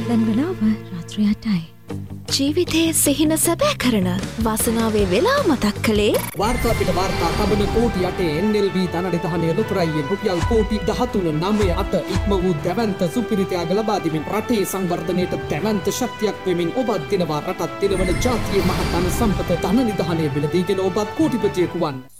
දැන් වෙලාව රාත්‍රී 8යි. ජීවිතයේ සිහින සැබෑ කරන වාසනාවේ වෙලා මතක් කළේ වාර්තා පිට වාර්තා තබන කෝටි 8 NLB ධනනිධානයේ ලොතරැයියෙන් රුපියල් කෝටි 13.98 ඉක්ම වූ දැවැන්ත සුපිරිතයාග ලබා දෙමින් රටේ සංවර්ධනයට දැවැන්ත ශක්තියක් වෙමින් ඔබත් දිනවා රටත් දිනවන ජාතියේ මහත් ධන සම්පත ධනනිධානයේ මිලදීගෙන ඔබත් කෝටිපතියෙකු වන්න.